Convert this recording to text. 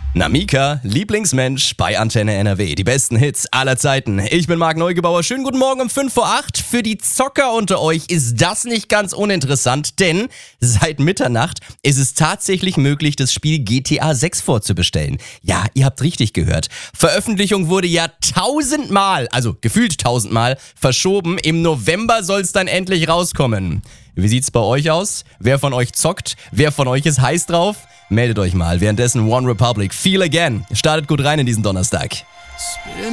Namika, Lieblingsmensch bei Antenne NRW. Die besten Hits aller Zeiten. Ich bin Marc Neugebauer. Schönen guten Morgen um 5 vor 8. Für die Zocker unter euch ist das nicht ganz uninteressant, denn seit Mitternacht ist es tatsächlich möglich, das Spiel GTA 6 vorzubestellen. Ja, ihr habt richtig gehört. Veröffentlichung wurde ja 1000-mal, also gefühlt 1000-mal, verschoben. Im November soll es dann endlich rauskommen. Wie sieht's bei euch aus? Wer von euch zockt? Wer von euch ist heiß drauf? Meldet euch mal. Währenddessen One Republic, Feel Again. Startet gut rein in diesen Donnerstag.